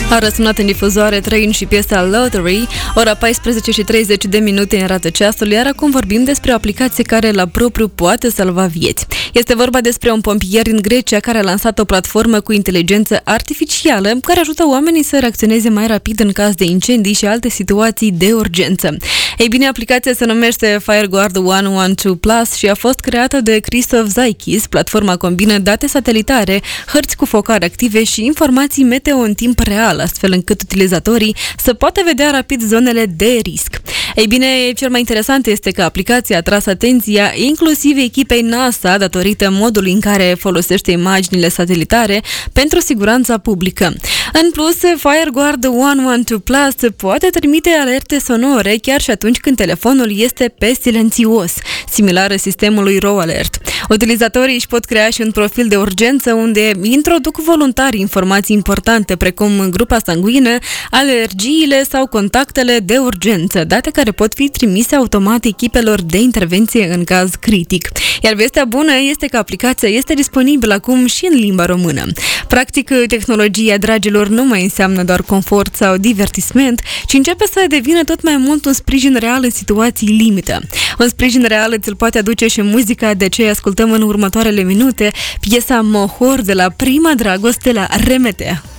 A răsunat în difuzoare Train și piesa Lottery, ora 14 și 30 de minute ne arată ceasul, iar acum vorbim despre o aplicație care la propriu poate salva vieți. Este vorba despre un pompier din Grecia care a lansat o platformă cu inteligență artificială care ajută oamenii să reacționeze mai rapid în caz de incendii și alte situații de urgență. Ei bine, aplicația se numește FireGuard 112 Plus și a fost creată de Christoph Zaikis. Platforma combină date satelitare, hărți cu focare active și informații meteo în timp real, astfel încât utilizatorii să poată vedea rapid zonele de risc. Ei bine, cel mai interesant este că aplicația a tras atenția inclusiv echipei NASA datorită modului în care folosește imaginile satelitare pentru siguranța publică. În plus, FireGuard 112 Plus poate trimite alerte sonore chiar și atunci când telefonul este pe silențios, similar sistemului RAW Alert. Utilizatorii își pot crea și un profil de urgență unde introduc voluntari informații importante precum grupa sanguină, alergiile sau contactele de urgență, date care pot fi trimise automat echipelor de intervenție în caz critic. Iar vestea bună este că aplicația este disponibilă acum și în limba română. Practic, tehnologia, dragilor, nu mai înseamnă doar confort sau divertisment, ci începe să devină tot mai mult un sprijin real în situații limită. Un sprijin real ți-l poate aduce și muzica, de ce ascultăm în următoarele minute piesa Mohor de la Prima Dragoste la RMT.